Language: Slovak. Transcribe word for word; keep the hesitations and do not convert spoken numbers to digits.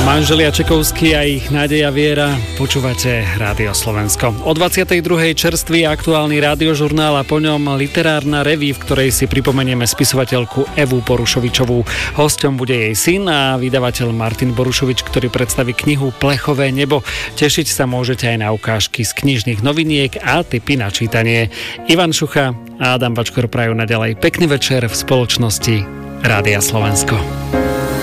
Manželia Čekovskí a ich Nádeja Viera, počúvate Rádio Slovensko. O dvadsiatej druhej čerstvý aktuálny rádiožurnál a po ňom literárna reví, v ktorej si pripomenieme spisovateľku Evu Borušovičovú. Hosťom bude jej syn a vydavateľ Martin Borušovič, ktorý predstaví knihu Plechové nebo. Tešiť sa môžete aj na ukážky z knižných noviniek a tipy na čítanie. Ivan Šucha a Adam Bačkor prajú naďalej pekný večer v spoločnosti Rádia Slovensko.